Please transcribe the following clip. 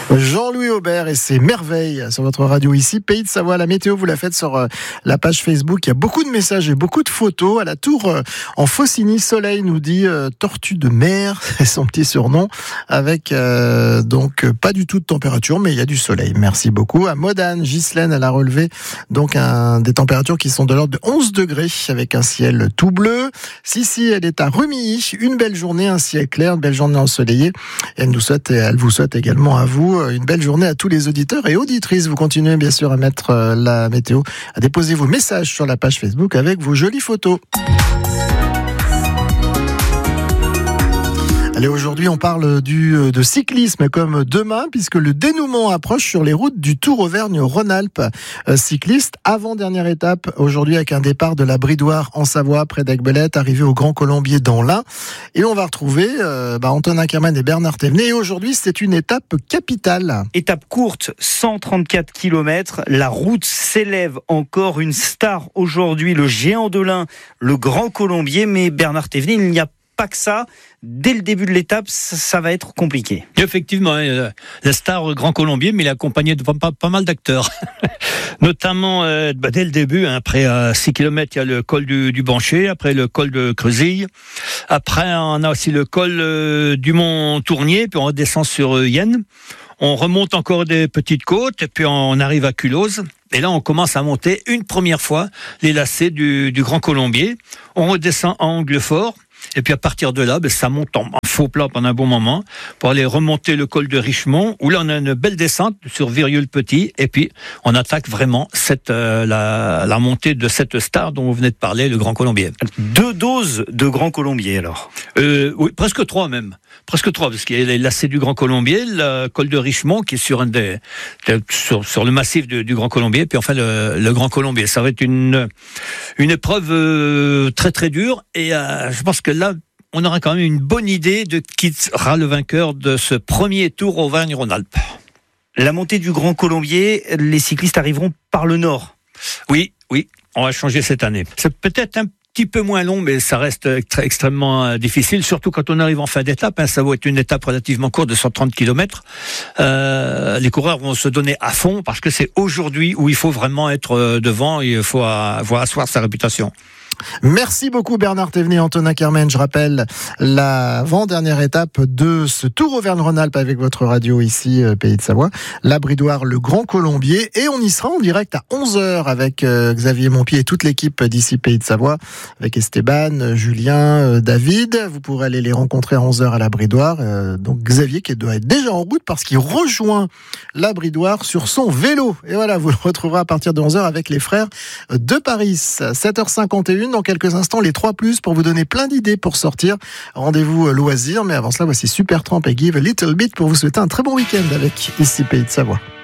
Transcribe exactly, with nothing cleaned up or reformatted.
Jean-Louis Aubert et ses merveilles sur votre radio ici, Pays de Savoie. La météo, vous la faites sur euh, la page Facebook. Il y a beaucoup de messages et beaucoup de photos. À la tour euh, en Faucigny, soleil nous dit euh, tortue de mer, c'est son petit surnom, avec euh, donc euh, pas du tout de température, mais il y a du soleil. Merci beaucoup. À Modane, Ghislaine, elle a relevé donc un, des températures qui sont de l'ordre de onze degrés, avec un ciel tout bleu. Sissi, elle est à Rumilly, une belle journée, un ciel clair, une belle journée ensoleillée. Et elle nous souhaite, elle vous souhaite également à vous une belle journée à tous les auditeurs et auditrices. Vous continuez bien sûr à mettre la météo, à déposer vos messages sur la page Facebook avec vos jolies photos. Allez, aujourd'hui, on parle du, de cyclisme comme demain, puisque le dénouement approche sur les routes du Tour Auvergne-Rhône-Alpes. Euh, cycliste, avant-dernière étape, aujourd'hui avec un départ de la Bridoire en Savoie, près d'Aiguebelette, arrivé au Grand Colombier dans l'Ain. Et on va retrouver euh, bah, Anton Ackermann et Bernard Thévenet. Et aujourd'hui, c'est une étape capitale. Étape courte, cent trente-quatre kilomètres. La route s'élève, encore une star aujourd'hui, le géant de l'Ain, le Grand Colombier. Mais Bernard Thévenet, il n'y a pas que ça. Dès le début de l'étape, ça, ça va être compliqué. Effectivement, euh, la star Grand Colombier, mais il est accompagné de pas, pas, pas mal d'acteurs. Notamment, euh, bah, dès le début, hein, après euh, six kilomètres, il y a le col du, du Bancher, après le col de Creusille. Après, on a aussi le col euh, du Mont Tournier, puis on redescend sur euh, Yenne. On remonte encore des petites côtes, et puis on arrive à Culose. Et là, on commence à monter une première fois les lacets du, du Grand Colombier. On redescend à Anglefort. Et puis à partir de là, ben, ça monte en faux plat pendant un bon moment pour aller remonter le col de Richemont, où là on a une belle descente sur Virieu-le-Petit, et puis on attaque vraiment cette, euh, la, la montée de cette star dont vous venez de parler, le Grand Colombier. Deux doses de Grand Colombier alors euh, Oui, presque trois même. Presque trois, parce qu'il y a les lacets du Grand Colombier, le col de Richemont qui est sur, un des, sur, sur le massif de, du Grand Colombier, puis enfin le, le Grand Colombier. Ça va être une, une épreuve euh, très très dure, et euh, je pense que là, on aura quand même une bonne idée de qui sera le vainqueur de ce premier Tour Auvergne-Rhône-Alpes. La montée du Grand Colombier, les cyclistes arriveront par le nord. Oui, oui, on va changer cette année. C'est peut-être un petit peu moins long, mais ça reste très, extrêmement difficile, surtout quand on arrive en fin d'étape. Hein, ça va être une étape relativement courte de cent trente kilomètres. Euh, les coureurs vont se donner à fond parce que c'est aujourd'hui où il faut vraiment être devant et il faut avoir asseoir sa réputation. Merci beaucoup Bernard Thévenet et Anton Ackermann. Je rappelle l'avant-dernière étape de ce Tour Auvergne-Rhône-Alpes avec votre radio ici, Pays de Savoie. La Bridoire, le Grand Colombier. Et on y sera en direct à onze heures avec euh, Xavier Montpied et toute l'équipe d'ici Pays de Savoie, avec Esteban, Julien, euh, David. Vous pourrez aller les rencontrer à onze heures à la Bridoire. Euh, donc Xavier qui doit être déjà en route parce qu'il rejoint la Bridoire sur son vélo. Et voilà, vous le retrouverez à partir de onze heures avec les frères de Paris. sept heures cinquante et une. Dans quelques instants, les trois plus pour vous donner plein d'idées pour sortir. Rendez-vous loisirs, mais avant cela, voici Supertramp et Give a Little Bit pour vous souhaiter un très bon week-end avec ici Pays de Savoie.